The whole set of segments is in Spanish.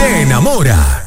te enamora.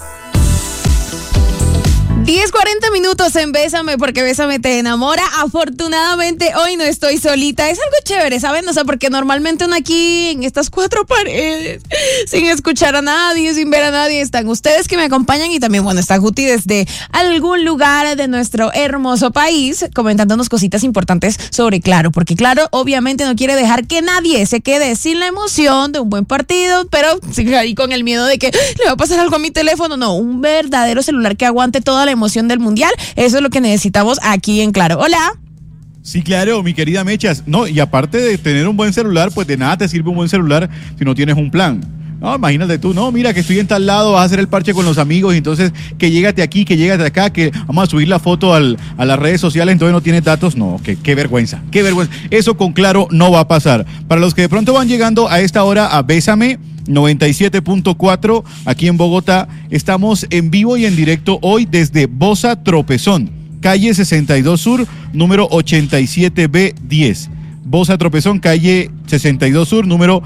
10:40 minutos en Bésame, porque Bésame te enamora. Afortunadamente hoy no estoy solita. Es algo chévere, ¿saben? O sea, porque normalmente uno aquí en estas cuatro paredes, sin escuchar a nadie, sin ver a nadie, están ustedes que me acompañan y también, bueno, está Guti desde algún lugar de nuestro hermoso país comentándonos cositas importantes sobre Claro, porque Claro obviamente no quiere dejar que nadie se quede sin la emoción de un buen partido, pero sigue ahí con el miedo de que le va a pasar algo a mi teléfono. No, un verdadero celular que aguante toda la emoción del mundial. Eso es lo que necesitamos aquí en Claro. Hola. Sí, claro, mi querida Mechas. No, y aparte de tener un buen celular, pues de nada te sirve un buen celular si no tienes un plan. No, imagínate tú, no, mira que estoy en tal lado, vas a hacer el parche con los amigos, y entonces que llégate aquí, que llégate acá, que vamos a subir la foto a las redes sociales, entonces no tienes datos. No, qué vergüenza, qué vergüenza. Eso con Claro no va a pasar. Para los que de pronto van llegando a esta hora a Bésame 97.4 aquí en Bogotá, estamos en vivo y en directo hoy desde Bosa Tropezón, calle 62 Sur, número 87B10. Bosa Tropezón, calle 62 Sur, número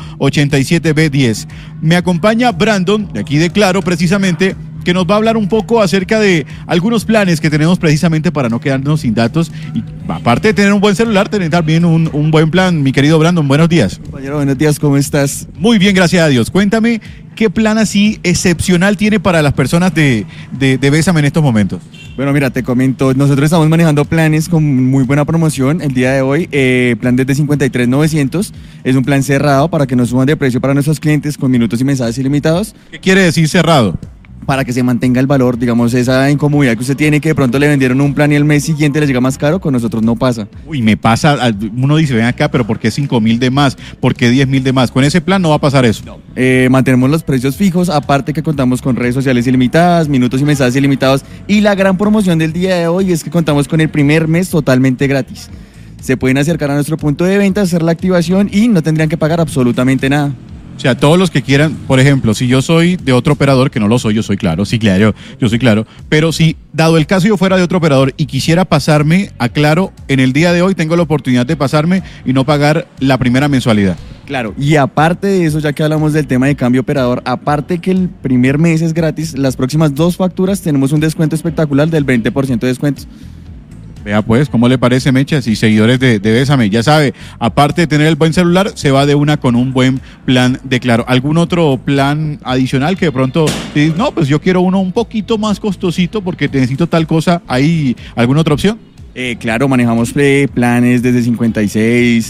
87B10. Me acompaña Brandon, de aquí de Claro, precisamente, que nos va a hablar un poco acerca de algunos planes que tenemos precisamente para no quedarnos sin datos. Y aparte de tener un buen celular, tener también un buen plan. Mi querido Brandon, buenos días. Compañero, buenos días, ¿cómo estás? Muy bien, gracias a Dios. Cuéntame, ¿qué plan así excepcional tiene para las personas de Bésame en estos momentos? Bueno, mira, te comento, nosotros estamos manejando planes con muy buena promoción el día de hoy. Plan desde 53,900, es un plan cerrado para que no suban de precio para nuestros clientes con minutos y mensajes ilimitados. ¿Qué quiere decir cerrado? Para que se mantenga el valor, digamos, esa incomodidad que usted tiene, que de pronto le vendieron un plan y el mes siguiente le llega más caro, con nosotros no pasa. Uy, me pasa, uno dice, ven acá, pero ¿por qué 5,000 de más? ¿Por qué 10,000 de más? Con ese plan no va a pasar eso. No. Mantenemos los precios fijos, aparte que contamos con redes sociales ilimitadas, minutos y mensajes ilimitados, y la gran promoción del día de hoy es que contamos con el primer mes totalmente gratis. Se pueden acercar a nuestro punto de venta, hacer la activación y no tendrían que pagar absolutamente nada. O sea, todos los que quieran, por ejemplo, si yo soy de otro operador, que no lo soy, yo soy Claro, sí, claro, yo soy Claro, pero si, dado el caso, yo fuera de otro operador y quisiera pasarme a Claro, en el día de hoy tengo la oportunidad de pasarme y no pagar la primera mensualidad. Claro, y aparte de eso, ya que hablamos del tema de cambio operador, aparte que el primer mes es gratis, las próximas 2 facturas tenemos un descuento espectacular del 20% de descuentos. Vea pues, ¿cómo le parece, Mechas? Y seguidores de Bésame, ya sabe, aparte de tener el buen celular, se va de una con un buen plan de Claro. ¿Algún otro plan adicional que de pronto, no, pues yo quiero uno un poquito más costosito porque necesito tal cosa? ¿Hay alguna otra opción? Claro, manejamos planes desde 56,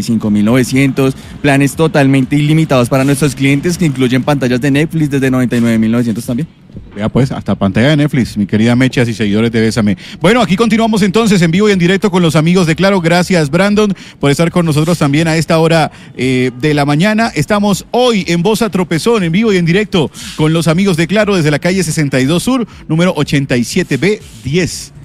65,900, planes totalmente ilimitados para nuestros clientes que incluyen pantallas de Netflix desde 99,900 también. Vea pues, hasta pantalla de Netflix, mi querida Mechas y seguidores de Bésame. Bueno, aquí continuamos entonces en vivo y en directo con los amigos de Claro. Gracias, Brandon, por estar con nosotros también a esta hora de la mañana. Estamos hoy en Bosa Tropezón, en vivo y en directo con los amigos de Claro desde la calle 62 Sur, número 87B10.